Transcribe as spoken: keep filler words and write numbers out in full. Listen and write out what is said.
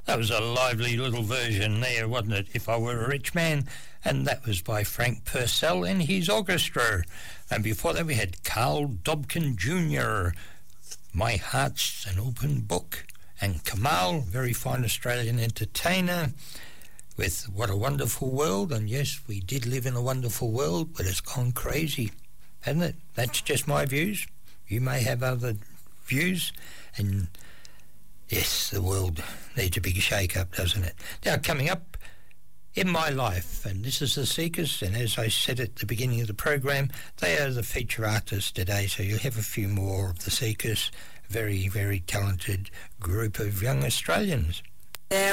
That was a lively little version there, wasn't it? If I Were a Rich Man. And that was by Frank Purcell and his orchestra. And before that we had Carl Dobkin Junior, My Heart's an Open Book. And Kamal, very fine Australian entertainer, with What a Wonderful World. And yes, we did live in a wonderful world, but it's gone crazy, hasn't it? That's just my views. You may have other views. And yes, the world needs a big shake-up, doesn't it? Now, coming up, In My Life, and this is the Seekers, and as I said at the beginning of the program, they are the feature artists today, so you'll have a few more of the Seekers, very, very talented group of young Australians.